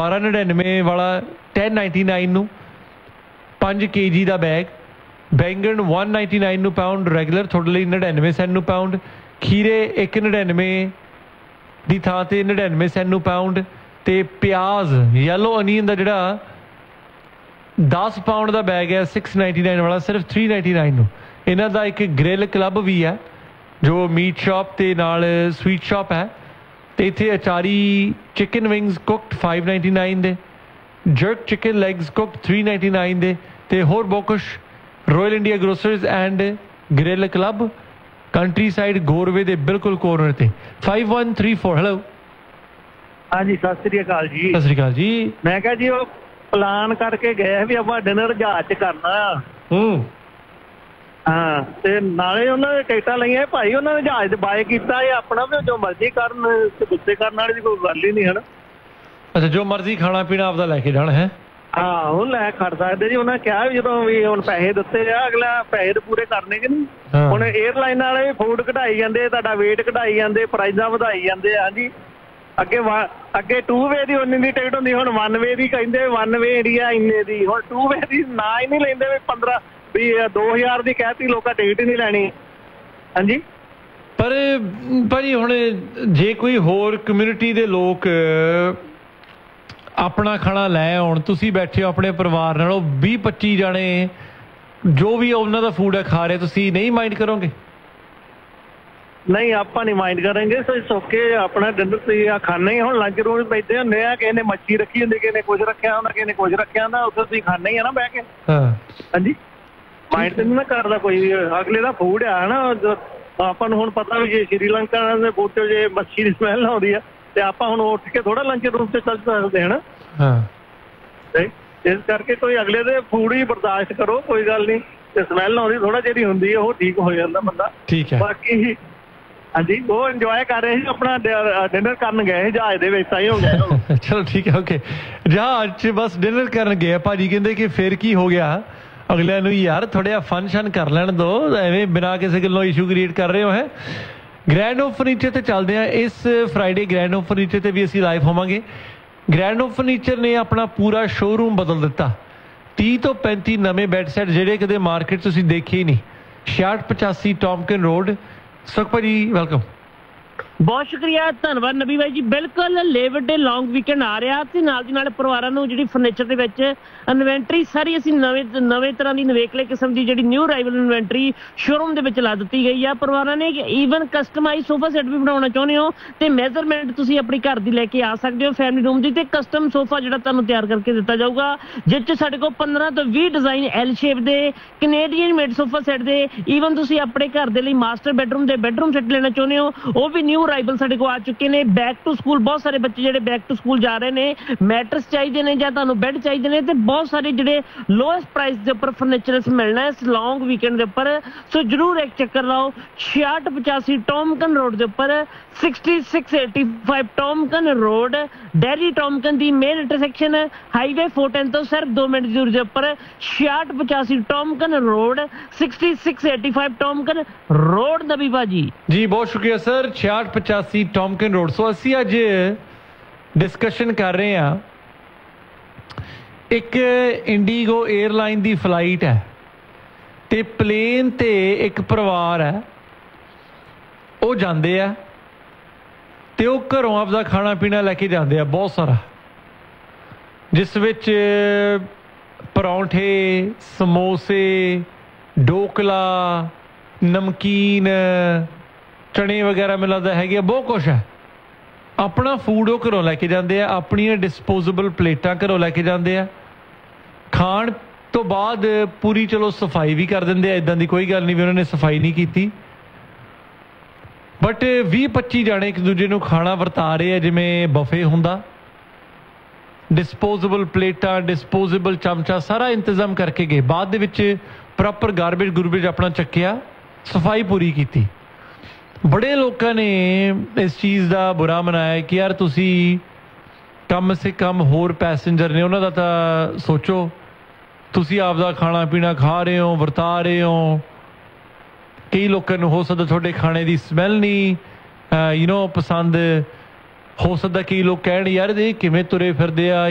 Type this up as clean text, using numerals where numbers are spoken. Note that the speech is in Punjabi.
1299 वाला 1099 ਨੂੰ 5 kg ਦਾ ਬੈਗ। ਬੈਂਗਣ 199 ਨੂੰ ਪਾਉਂਡ ਰੈਗੂਲਰ, ਤੁਹਾਡੇ ਲਈ 99 ਸੈਂਟ ਨੂੰ ਪਾਉਂਡ। ਖੀਰੇ 199 ਦੀ ਥਾਂ ਤੇ 99 ਸੈਂਟ ਨੂੰ ਪਾਉਂਡ। ਤੇ ਪਿਆਜ਼ ਯੈਲੋ ਅਨੀਅਨ ਦਾ ਜਿਹੜਾ 10 ਪਾਉਂਡ ਦਾ ਬੈਗ ਹੈ 699 ਵਾਲਾ, ਸਿਰਫ 399 ਨੂੰ। ਇਹਨਾਂ ਦਾ ਇੱਕ ਗ੍ਰਿਲ ਕਲੱਬ ਵੀ ਹੈ ਜੋ ਮੀਟ ਸ਼ਾਪ ਤੇ ਨਾਲ ਸਵੀਟ ਸ਼ਾਪ ਹੈ। ਤੇ ਇੱਥੇ ਅਚਾਰੀ ਚਿਕਨ ਵਿੰਗਸ ਕੁਕਡ 599 ਦੇ, ਜਰਕ ਚਿਕਨ ਲੈਗਸ ਕੁਕਡ 399 ਦੇ, ਤੇ ਹੋਰ ਬਹੁਤ ਕੁਛ। Royal India ਗਰੋਸਰਸ and grill club, country side ਗੋਰਵੇ ਦੇ ਬਿਲਕੁਲ ਕੋਰਨਰ ਤੇ। 5134 ਹੈਲੋ। ਹਾਂਜੀ ਸਤਿ ਸ੍ਰੀ ਅਕਾਲ ਜੀ। ਸਤਿ ਸ੍ਰੀ ਅਕਾਲ ਜੀ। ਮੈਂ ਕਿਹਾ ਜੀ ਉਹ ਪਲਾਨ ਕਰਕੇ ਗਏ ਵੀ ਆਪਾਂ ਡਿਨਰ ਜਹਾਜ਼ 'ਚ ਕਰਨਾ। ਹਾਂ, ਤੇ ਨਾਲੇ ਉਹਨਾਂ ਨੇ ਟਿਕਟਾਂ ਲਈਆਂ ਭਾਈ, ਉਹਨਾਂ ਨੇ ਜਹਾਜ਼ 'ਤੇ ਬਾਏ ਕੀਤਾ ਇਹ ਆਪਣਾ ਵੀ ਜੋ ਮਰਜ਼ੀ ਕਰਨ, ਗੁੱਸੇ ਕਰਨ ਵਾਲੀ ਕੋਈ ਗੱਲ ਹੀ ਨਹੀਂ ਹੈ ਨਾ। ਅੱਛਾ, ਜੋ ਮਰਜ਼ੀ ਖਾਣਾ ਪੀਣਾ ਆਪਦਾ ਲੈ ਕੇ ਜਾਣਾ ਹੈ। ਹਾਂ, ਉਹ ਲੈ ਖੜ ਸਕਦੇ ਜੀ। ਉਹਨਾਂ ਕਿਹਾ ਵੀ ਜਦੋਂ ਵੀ ਹੁਣ ਪੈਸੇ ਦਿੱਤੇ ਆ, ਅਗਲਾ ਪੈਸੇ ਤਾਂ ਪੂਰੇ ਕਰਨੇ ਕਿ ਨਹੀਂ। ਹੁਣ ਏਅਰਲਾਈਨ ਵਾਲੇ ਵੀ ਫੂਡ ਘਟਾਈ ਜਾਂਦੇ, ਤੁਹਾਡਾ ਵੇਟ ਘਟਾਈ ਜਾਂਦੇ, ਪ੍ਰਾਈਜ਼ਾਂ ਵਧਾਈ ਜਾਂਦੇ। ਹਾਂਜੀ, ਅੱਗੇ 2 ਵੇ ਦੀ ਉਨੀ ਦੀ ਟਿਕਟ ਹੁੰਦੀ, ਹੁਣ 1 ਵੇ ਦੀ ਕਹਿੰਦੇ 1 ਵੇ ਏਰੀਆ ਇੰਨੇ ਦੀ। ਹੁਣ 2 ਵੇ ਦੀ ਨਾ ਹੀ ਨਹੀਂ ਲੈਂਦੇ ਵੀ 15 ਵੀ 2000 ਦੀ ਕਹਿਤੀ, ਲੋਕਾਂ ਟਿਕਟ ਹੀ ਨਹੀਂ ਲੈਣੀ। ਹਾਂਜੀ, ਪਰ ਭਾਜੀ ਹੁਣ ਜੇ ਕੋਈ ਹੋਰ ਕਮਿਊਨਿਟੀ ਦੇ ਲੋਕ ਆਪਣਾ ਖਾਣਾ ਲੈ ਆਉਣ, ਤੁਸੀਂ ਬੈਠੇ ਹੋ ਆਪਣੇ ਪਰਿਵਾਰ ਨਾਲ, 20-25 ਜਾਣੇ ਜੋ ਵੀ ਉਹਨਾਂ ਦਾ ਫੂਡ ਹੈ ਖਾ ਰਹੇ, ਤੁਸੀਂ ਨਹੀਂ ਮਾਈਂਡ ਕਰੋਗੇ? ਨਹੀਂ, ਆਪਾਂ ਨਹੀਂ ਮਾਈਂਡ ਕਰਾਂਗੇ। ਸੋਕੇ ਆਪਣਾ ਡਿਨਰ ਤੁਸੀਂ ਆ ਖਾਣਾ ਹੀ। ਹੁਣ ਲੰਚ ਰੂਮ ਬੈਠੇ ਹੁੰਦੇ ਆ, ਕਿਸੇ ਨੇ ਮੱਛੀ ਰੱਖੀ ਹੁੰਦੀ, ਕਿਸੇ ਨੇ ਕੁਝ ਰੱਖਿਆ ਹੁੰਦਾ, ਕਿਸੇ ਨੇ ਕੁਝ ਰੱਖਿਆ ਹੁੰਦਾ, ਉੱਥੇ ਤੁਸੀਂ ਖਾਣਾ ਹੀ ਆ ਨਾ ਬਹਿ ਕੇ। ਹਾਂਜੀ, ਮਾਈਂਡ ਤੇ ਨਹੀਂ ਨਾ ਕਰਦਾ ਕੋਈ, ਅਗਲੇ ਦਾ ਫੂਡ ਆ ਨਾ। ਆਪਾਂ ਨੂੰ ਹੁਣ ਪਤਾ ਵੀ ਜੇ ਸ਼੍ਰੀਲੰਕਾ ਦੇ ਫੂਡ 'ਚ ਜੇ ਮੱਛੀ ਦੀ ਸਮੈਲ ਆਉਂਦੀ ਆ ਤੇ ਆਪਾਂ ਹੁਣ ਉੱਠ ਕੇ ਥੋੜਾ ਲੰਚ ਰੂਮ 'ਚ ਚੱਲ ਸਕਦੇ ਹਨ। ਇਸ ਕਰਕੇ ਕੋਈ ਅਗਲੇ ਦੇ ਫੂਡ ਹੀ ਬਰਦਾਸ਼ਤ ਕਰੋ, ਕੋਈ ਗੱਲ ਨਹੀਂ। ਤੇ ਸਮੈਲ ਆਉਂਦੀ ਥੋੜਾ ਜਿਹੜੀ ਹੁੰਦੀ ਹੈ ਉਹ ਠੀਕ ਹੋ ਜਾਂਦਾ ਬੰਦਾ। ਠੀਕ ਹੈ। ਬਾਕੀ ਹਾਂਜੀ, ਉਹ ਇੰਜੋਏ ਕਰ ਰਹੇ ਸੀ, ਆਪਣਾ ਡਿਨਰ ਕਰਨ ਗਏ ਜਹਾਜ਼ ਦੇ ਵਿੱਚ, ਤਾਂ ਹੀ ਹੋ ਗਿਆ। ਚਲੋ ਠੀਕ ਹੈ, ਓਕੇ। ਜਹਾਜ਼ 'ਚ ਬਸ ਡਿਨਰ ਕਰਨ ਗਏ। ਭਾਜੀ ਕਹਿੰਦੇ ਕਿ ਫਿਰ ਕੀ ਹੋ ਗਿਆ, ਅਗਲਿਆਂ ਨੂੰ ਯਾਰ ਥੋੜ੍ਹਾ ਫਨ ਸ਼ਨ ਕਰ ਲੈਣ ਦਿਓ, ਐਵੇਂ ਬਿਨਾਂ ਕਿਸੇ ਗੱਲੋਂ ਇਸ਼ੂ ਕ੍ਰੀਏਟ ਕਰ ਰਹੇ ਹੋ ਹੈ। ਗ੍ਰੈਂਡ ਆਫ ਫਰਨੀਚਰ ਤੇ ਚੱਲਦੇ ਆ। ਇਸ ਫਰਾਈਡੇ ਗ੍ਰੈਂਡ ਆਫ ਫਰਨੀਚਰ ਤੇ ਵੀ ਅਸੀਂ ਲਾਈਵ ਹੋਵਾਂਗੇ। ਗ੍ਰੈਂਡ ਆਫ ਫਰਨੀਚਰ ਨੇ ਆਪਣਾ ਪੂਰਾ ਸ਼ੋਰੂਮ ਬਦਲ ਦਿੱਤਾ। 30 ਤੋਂ 35 ਨਵੇਂ ਬੈੱਡ ਸੈੱਟ ਜਿਹੜੇ ਕਦੇ ਮਾਰਕੀਟ ਤੁਸੀਂ ਦੇਖੇ ਹੀ ਨਹੀਂ। 6685 ਟੌਮਕਿਨ ਰੋਡ। ਸੁਖ ਭਾਜੀ ਵੈਲਕਮ। ਬਹੁਤ ਸ਼ੁਕਰੀਆ, ਧੰਨਵਾਦ ਨਬੀ ਬਾਈ ਜੀ। ਬਿਲਕੁਲ ਲੇਬਰ ਡੇ ਲੌਂਗ ਵੀਕਐਂਡ ਆ ਰਿਹਾ ਤੇ ਨਾਲ ਦੀ ਨਾਲ ਪਰਿਵਾਰਾਂ ਨੂੰ ਜਿਹੜੀ ਫਰਨੀਚਰ ਦੇ ਵਿੱਚ ਇਨਵੈਂਟਰੀ ਸਾਰੀ ਅਸੀਂ ਨਵੇਂ ਤਰ੍ਹਾਂ ਦੀ ਨਵੇਕਲੇ ਕਿਸਮ ਦੀ ਜਿਹੜੀ ਨਿਊ ਅਰਾਈਵਲ ਇਨਵੈਂਟਰੀ ਸ਼ੋਰੂਮ ਦੇ ਵਿੱਚ ਲਾ ਦਿੱਤੀ ਗਈ ਆ। ਪਰਿਵਾਰਾਂ ਨੇ ਈਵਨ ਕਸਟਮਾਈਜ਼ ਸੋਫਾ ਸੈੱਟ ਵੀ ਬਣਾਉਣਾ ਚਾਹੁੰਦੇ ਹੋ ਤੇ ਮੈਜ਼ਰਮੈਂਟ ਤੁਸੀਂ ਆਪਣੀ ਘਰ ਦੀ ਲੈ ਕੇ ਆ ਸਕਦੇ ਹੋ ਫੈਮਿਲੀ ਰੂਮ ਦੀ, ਤੇ ਕਸਟਮ ਸੋਫਾ ਜਿਹੜਾ ਤੁਹਾਨੂੰ ਤਿਆਰ ਕਰਕੇ ਦਿੱਤਾ ਜਾਊਗਾ, ਜਿਸ 'ਚ ਸਾਡੇ ਕੋਲ 15 ਤੋਂ 20 ਡਿਜ਼ਾਈਨ ਐਲ ਸ਼ੇਪ ਦੇ ਕੈਨੇਡੀਅਨ ਮੇਡ ਸੋਫਾ ਸੈੱਟ ਦੇ। ਈਵਨ ਤੁਸੀਂ ਆਪਣੇ ਘਰ ਦੇ ਲਈ ਮਾਸਟਰ ਬੈਡਰੂਮ ਦੇ ਬੈਡਰੂਮ ਸੈੱਟ ਲੈਣਾ ਚਾਹੁੰਦੇ ਹੋ, ਉਹ ਵੀ ਨਿਊ ਅਰਾਈਵਲ ਸਾਡੇ ਕੋਲ ਆ ਚੁੱਕੇ ਨੇ। ਬੈਕ ਟੂ ਸਕੂਲ, ਬਹੁਤ ਸਾਰੇ ਬੱਚੇ ਜਿਹੜੇ ਬੈਕ ਟੂ ਸਕੂਲ ਜਾ ਰਹੇ ਨੇ, ਮੈਟਰਸ ਚਾਹੀਦੇ ਨੇ ਜਾਂ ਤੁਹਾਨੂੰ ਬੈੱਡ ਚਾਹੀਦੇ ਨੇ, ਤੇ ਬਹੁਤ ਸਾਰੇ ਜਿਹੜੇ ਲੋਐਸਟ ਪ੍ਰਾਈਸ ਦੇ ਉੱਪਰ ਫਰਨੀਚਰ ਮਿਲਣਾ ਇਸ ਲੌਂਗ ਵੀਕਐਂਡ ਦੇ ਉੱਪਰ। ਸੋ ਜਰੂਰ ਇੱਕ ਚੱਕਰ ਲਾਓ। 6685 ਟੌਮਕਨ ਰੋਡ ਦੇ ਉੱਪਰ, 6685 ਟੌਮਕਨ ਰੋਡ, ਡੈਰੀ ਟੌਮਕਨ ਦੀ ਮੇਨ ਇੰਟਰਸੈਕਸ਼ਨ ਹਾਈਵੇ 410 ਤੋਂ ਸਿਰਫ 2 ਮਿੰਟ ਦੀ ਦੂਰੀ ਦੇ ਉੱਪਰ। 6685 ਟੌਮਕਨ ਰੋਡ, 6685 ਟੌਮਕਨ ਰੋਡ ਨਬੀ ਭਾਜੀ ਜੀ। ਬਹੁਤ ਸ਼ੁਕਰੀਆ ਸਰ। 6685 ਟੌਮਕਿਨ ਰੋਡ। ਸੋ ਅਸੀਂ ਅੱਜ ਡਿਸਕਸ਼ਨ ਕਰ ਰਹੇ ਹਾਂ, ਇੱਕ ਇੰਡੀਗੋ 에ਅਰਲਾਈਨ ਦੀ ਫਲਾਈਟ ਹੈ ਤੇ ਪਲੇਨ ਤੇ ਇੱਕ ਪਰਿਵਾਰ ਹੈ, ਉਹ ਜਾਂਦੇ ਆ ਤੇ ਉਹ ਘਰੋਂ ਆਪਦਾ ਖਾਣਾ ਪੀਣਾ ਲੈ ਕੇ ਜਾਂਦੇ ਆ ਬਹੁਤ ਸਾਰਾ, ਜਿਸ ਵਿੱਚ ਪਰੌਂਠੇ, ਸਮੋਸੇ, ਢੋਕਲਾ, ਨਮਕੀਨ, ਚਣੇ ਵਗੈਰਾ ਮੈਨੂੰ ਲੱਗਦਾ ਹੈਗੇ, ਬਹੁਤ ਕੁਛ ਹੈ। ਆਪਣਾ ਫੂਡ ਉਹ ਘਰੋਂ ਲੈ ਕੇ ਜਾਂਦੇ ਆ, ਆਪਣੀਆਂ ਡਿਸਪੋਜ਼ੇਬਲ ਪਲੇਟਾਂ ਘਰੋਂ ਲੈ ਕੇ ਜਾਂਦੇ ਆ। ਖਾਣ ਤੋਂ ਬਾਅਦ ਪੂਰੀ ਚਲੋ ਸਫਾਈ ਵੀ ਕਰ ਦਿੰਦੇ ਆ, ਇੱਦਾਂ ਦੀ ਕੋਈ ਗੱਲ ਨਹੀਂ ਵੀ ਉਹਨਾਂ ਨੇ ਸਫਾਈ ਨਹੀਂ ਕੀਤੀ, ਬਟ 20-25 ਜਾਣੇ ਇੱਕ ਦੂਜੇ ਨੂੰ ਖਾਣਾ ਵਰਤਾ ਰਹੇ ਆ ਜਿਵੇਂ ਬਫੇ ਹੁੰਦਾ। ਡਿਸਪੋਜ਼ੇਬਲ ਪਲੇਟਾਂ, ਡਿਸਪੋਜ਼ੇਬਲ ਚਮਚਾ, ਸਾਰਾ ਇੰਤਜ਼ਾਮ ਕਰਕੇ ਗਏ। ਬਾਅਦ ਦੇ ਵਿੱਚ ਪ੍ਰੋਪਰ ਗਾਰਬੇਜ ਆਪਣਾ ਚੱਕਿਆ, ਸਫਾਈ ਪੂਰੀ ਕੀਤੀ। ਬੜੇ ਲੋਕਾਂ ਨੇ ਇਸ ਚੀਜ਼ ਦਾ ਬੁਰਾ ਮਨਾਇਆ ਕਿ ਯਾਰ ਤੁਸੀਂ ਕਮ ਸੇ ਕਮ ਹੋਰ ਪੈਸੇਂਜਰ ਨੇ ਉਹਨਾਂ ਦਾ ਤਾਂ ਸੋਚੋ, ਤੁਸੀਂ ਆਪਦਾ ਖਾਣਾ ਪੀਣਾ ਖਾ ਰਹੇ ਹੋ, ਵਰਤਾ ਰਹੇ ਹੋ। ਕਈ ਲੋਕਾਂ ਨੂੰ ਹੋ ਸਕਦਾ ਤੁਹਾਡੇ ਖਾਣੇ ਦੀ ਸਮੈਲ ਨਹੀਂ ਪਸੰਦ ਹੋ ਸਕਦਾ, ਕਈ ਲੋਕ ਕਹਿਣ ਯਾਰ ਇਹ ਕਿਵੇਂ ਤੁਰੇ ਫਿਰਦੇ ਆ,